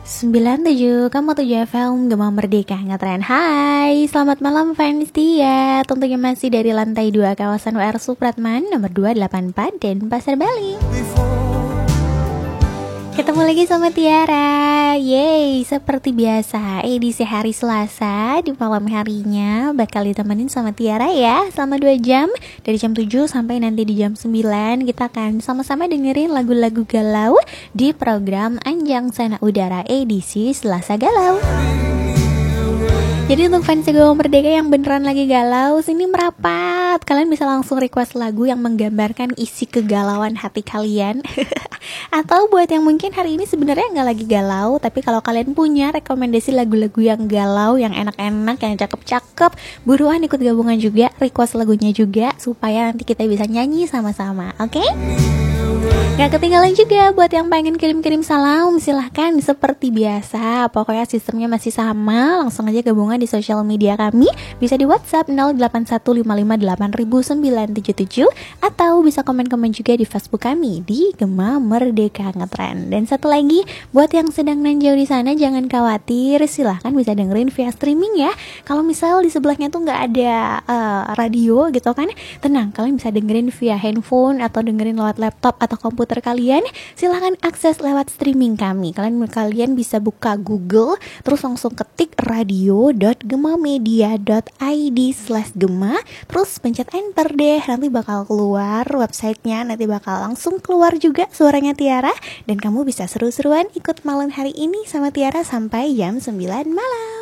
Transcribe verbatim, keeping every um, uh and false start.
sembilan tujuh koma tujuh F M Gema Merdeka Ngetren. Hai, selamat malam fans setia. Tentunya masih dari lantai dua kawasan U R Supratman nomor dua delapan empat dan Pasar Bali. Ketemu lagi sama Tiara. Yeay, seperti biasa edisi hari Selasa di malam harinya bakal ditemenin sama Tiara ya selama dua jam. Dari jam tujuh sampai nanti di jam sembilan kita akan sama-sama dengerin lagu-lagu galau di program Anjang Sana Udara edisi Selasa Galau. Jadi untuk fans Gema Merdeka yang beneran lagi galau, sini merapat. Kalian bisa langsung request lagu yang menggambarkan isi kegalauan hati kalian. Atau buat yang mungkin hari ini sebenarnya nggak lagi galau, tapi kalau kalian punya rekomendasi lagu-lagu yang galau, yang enak-enak, yang cakep-cakep, buruan ikut gabungan juga, request lagunya juga, supaya nanti kita bisa nyanyi sama-sama, oke? Okay? Gak ketinggalan juga buat yang pengen kirim-kirim salam, silahkan seperti biasa. Pokoknya sistemnya masih sama, langsung aja gabungan di sosial media kami. Bisa di WhatsApp nol delapan satu lima lima delapan sembilan tujuh tujuh, atau bisa komen-komen juga di Facebook kami di Gema Merdeka Ngetren. Dan satu lagi, buat yang sedang nanjau di sana jangan khawatir, silahkan bisa dengerin via streaming ya. Kalau misal di sebelahnya tuh nggak ada uh, radio gitu kan, tenang, kalian bisa dengerin via handphone atau dengerin lewat laptop atau komputer kalian, silahkan akses lewat streaming kami. Kalian kalian bisa buka Google, terus langsung ketik radio dot gemamedia dot i d slash gema, terus pencet enter deh, nanti bakal keluar websitenya, nanti bakal langsung keluar juga suaranya Tiara, dan kamu bisa seru-seruan ikut malam hari ini sama Tiara sampai jam sembilan malam.